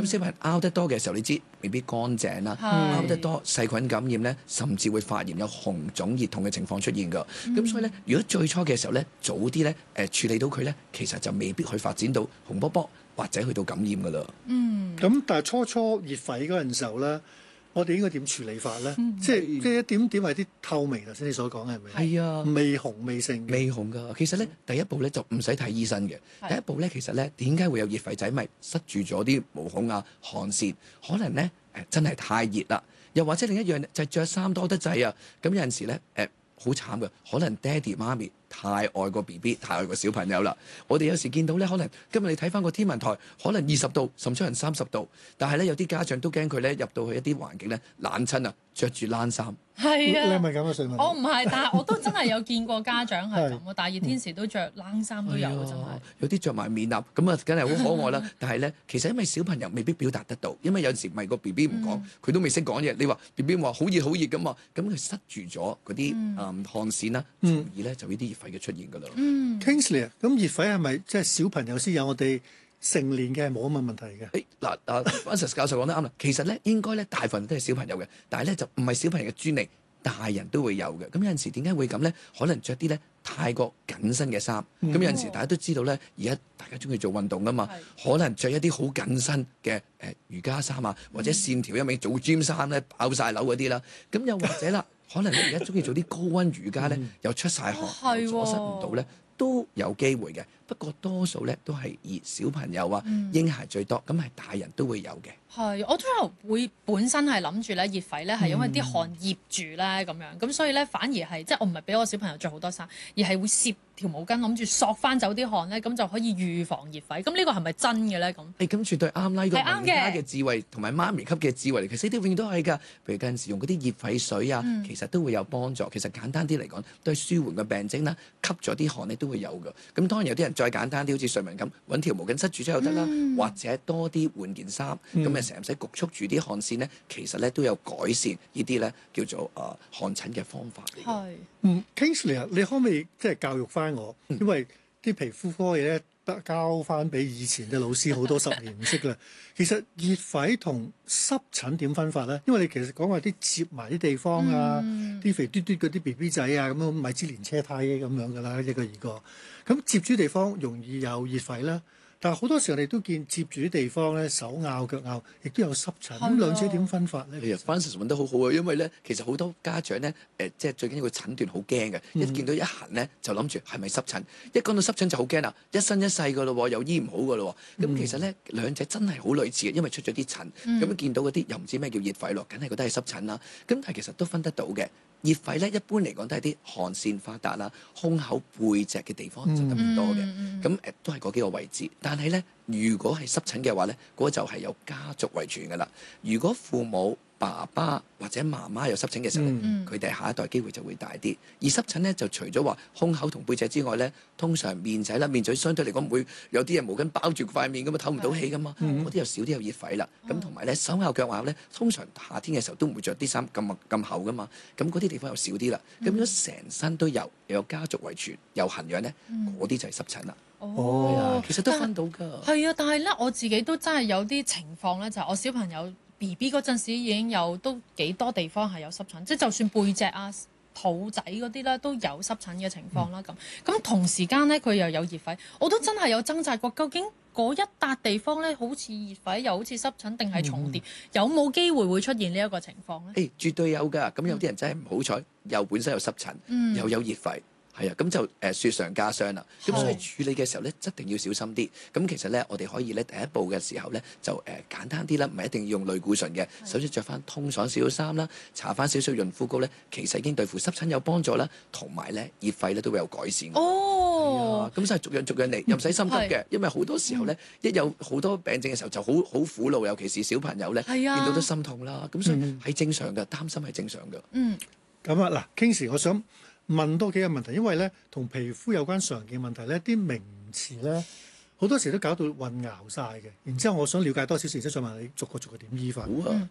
咁小朋友拗得多嘅時候，你知未必乾淨啦，拗得多細菌感染咧，甚至會發炎有紅腫熱痛嘅情況出現㗎。咁所以咧，如果最初嘅時候咧，早啲咧處理到佢咧，其實就未必去發展到紅波波或者去到感染㗎啦。 咁但係初熱痱嗰陣時候咧，我哋應該點處理法咧？即係一點點係啲透明，頭先你所講係咪？ 係啊， 未紅未性。 未紅㗎。其實咧，第一步咧就唔使睇醫生嘅。第一步咧，其實咧點解會有熱痱仔？咪塞住咗啲毛孔啊、汗腺，可能咧真係太熱啦。又或者另一樣就係着衫多得滯啊。咁有陣時咧好慘㗎，可能爹哋媽咪太愛個 BB， 太愛個小朋友啦。我哋有時見到咧，可能今日你睇翻個天文台，可能20度，甚至可能30度，但係咧有啲家長都驚佢咧入到去一啲環境咧冷親啊，着住冷衫。 係啊， 你係咪咁嘅水文？ 我唔係，但係我都真係有見過家長係咁啊！大熱天時都着冷衫都有啊，真係。 有啲着埋面笠，咁啊，梗係好可愛啦。但係咧，其實因為小朋友未必表達得到，因為有時唔係個 B B 唔講，佢都未識講嘢。你話 B B 話好熱好熱咁嘛，咁佢塞住咗嗰啲汗腺啦，從而咧就呢啲熱痱嘅出現㗎啦。 Kingsley 啊，咁熱痱係咪即係小朋友先有？我哋成年嘅冇乜問題嘅。 Francis 教授講得啱啦。其實咧應該咧大部分都係小朋友嘅，但係咧就唔係小朋友嘅專利，大人都會有嘅。咁有陣時點解會咁咧？可能着啲咧太過緊身嘅衫。咁有陣時大家都知道咧，而家大家中意做運動啊嘛，可能着一啲好緊身嘅瑜伽衫啊，或者線條一味做 gym 衫咧爆晒樓嗰啲啦。咁又或者啦，可能你而家中意做啲高溫瑜伽咧，又出晒汗，又阻塞唔到咧，都有機會嘅。不過多數咧都係以小朋友啊、嬰孩最多，咁係大人都會有嘅。 係，我都有會本身係諗住咧熱痱咧係因為啲汗醃住咧咁樣，咁所以咧反而係即係我唔係俾我小朋友着好多衫，而係會攝條毛巾諗住索翻走啲汗咧，咁就可以預防熱痱。咁呢個係咪真嘅咧？咁咁絕對啱啦！呢個係啱名家嘅智慧同埋媽咪級嘅智慧嚟，其實呢啲永遠都係㗎。譬如有陣時用嗰啲熱痱水啊，其實都會有幫助。其實簡單啲嚟講，都係舒緩個病徵啦，吸咗啲汗咧都會有㗎。咁當然有啲人再簡單啲，好似瑞文咁，揾條毛巾塞住之後得啦，或者多啲換件衫，咁誒成日唔使焗促住啲汗腺咧，其實咧都有改善呢啲咧叫做汗疹嘅方法嚟嘅。 Kingsley 啊，你可唔可以即係教育翻我？因為啲皮膚科嘢咧，交翻俾以前嘅老師好多10年唔識啦。其實熱痱同濕疹點分法咧？因為你其實講話啲接埋啲地方啊，啲肥嘟嘟嗰啲 BB 仔啊，咁樣米芝蓮車胎咁樣㗎啦，一個二個。咁接住地方容易有熱痱啦。但係好多時候，我哋都見接住啲地方咧，手拗腳拗，亦都有濕疹。咁兩者點分法咧 ？Francis 問得好好啊，因為咧，其實好多家長咧，即係最緊要個診斷好驚嘅，一見到一痕咧就諗住係咪濕疹，一講到濕疹就好驚啦，一生一世㗎咯喎，又醫唔好㗎咯喎。咁其實咧兩者真係好類似嘅，因為出咗啲疹，咁見到嗰啲又唔知咩叫熱痱咯，梗係覺得係濕疹啦。咁但係其實都分得到嘅。熱痱咧一般嚟講都係啲汗腺發達啦，胸口背脊嘅地方就特別多嘅，咁都係嗰幾個位置。但係咧，如果係濕疹嘅話咧，嗰個就係有家族遺傳㗎啦。如果父母爸爸或者媽媽有濕疹嘅時候咧，佢哋下一代機會就會大啲。而濕疹咧就除咗話胸口同背脊之外咧，通常面仔啦，面嘴相對嚟講唔會有啲人毛巾包住塊面咁啊，透唔到氣㗎嘛，嗰啲又少啲有熱痱啦。咁同埋咧手拗腳拗咧，通常夏天嘅時候都唔會着啲衫咁厚㗎嘛，咁嗰啲地方又少啲啦。咁如果成身都有，又有家族遺傳，有痕癢咧，嗰啲就係濕疹啦。其實都分到㗎。 係啊，但係咧我自己都真係有啲情況咧，就係我小朋友BB 嗰陣時已經有都幾多地方係有濕疹，即係就算背脊啊、肚仔嗰啲咧都有濕疹嘅情況啦。咁同時間咧佢又有熱痱，我都真係有掙扎過，究竟嗰一笪地方咧好似熱痱又好似濕疹，定係重疊，有冇機會會出現呢一個情況咧？ 絕對有㗎。咁有啲人真係唔好彩，又本身有濕疹，又有熱痱。係啊，咁就雪上加霜啦。咁所以處理嘅時候咧，一定要小心啲。咁其實咧，我哋可以咧第一步嘅時候咧，就簡單啲啦，唔係一定要用類固醇嘅。首先着翻通爽少少衫啦，搽翻少少潤膚膏咧，其實已經對付濕疹有幫助啦，同埋咧熱痱咧都會有改善。咁所以逐樣逐樣嚟，又唔使心急嘅，因為好多時候咧，一有好多病症嘅時候就好苦惱，尤其是小朋友咧，見到都心痛啦。咁所以係正常嘅，擔心係正常嘅。 咁啊嗱，Kingsley，我想問多幾個問題，因為咧同皮膚有關常見問題咧，啲名詞咧好多時都搞到混淆晒嘅。然之後我想了解多少少，然之後再問你逐個點醫法。咁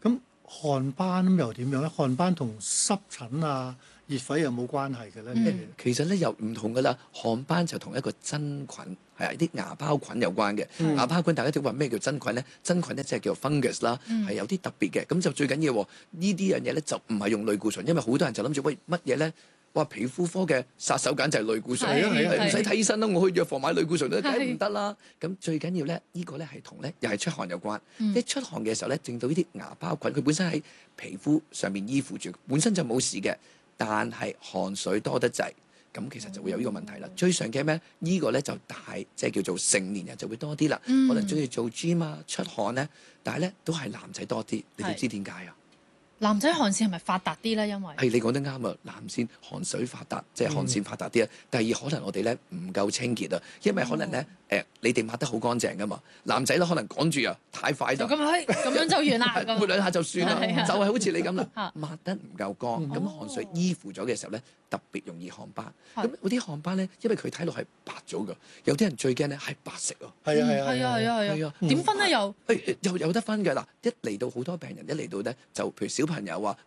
汗斑咁又點樣咧？汗斑同濕疹啊、熱痱有冇關係嘅咧？呢啲嘢其實咧又唔同噶啦，汗斑就同一個真菌係啲芽孢菌有關嘅。芽孢菌大家都話咩叫真菌咧？真菌咧即係叫 fungus 啦，係有啲特別嘅。咁就最緊要呢啲樣嘢咧就唔係用類固醇，因為好多人就諗住喂乜嘢咧？哇！皮膚科嘅殺手鐧就係類固醇，唔使睇醫生啦，我去藥房買類固醇都梗係唔得啦。咁最緊要咧，呢個咧係同咧又係出汗有關。一出汗嘅時候咧，令到呢啲芽孢菌，佢本身喺皮膚上面依附住，本身就冇事嘅，但係汗水多得滯，咁其實就會有呢個問題啦。最常嘅咩？呢個咧就大即係叫做成年人就會多啲啦。可能中意做 gym 啊、出汗咧，但係咧都係男仔多啲。你哋知點解啊？ 男仔汗腺係咪發達啲咧？因為係你講得啱啊！男先汗水發達，即係汗腺發達啲啊。第二可能我哋咧唔夠清潔啊，因為可能咧你哋抹得好乾淨噶嘛。男仔咧可能趕住啊，太快就咁樣就完啦， 抹兩下就算啦， 係啊就係好似你咁啦，抹得唔夠乾，咁汗水依附咗嘅時候咧，特別容易汗斑。咁嗰啲汗斑咧，因為佢睇落係白咗噶，有啲人最驚咧係白色啊。 係啊係啊，點分咧又？ 又有得分嘅嗱，一嚟到好多病人一嚟到咧，就譬如小朋友啊，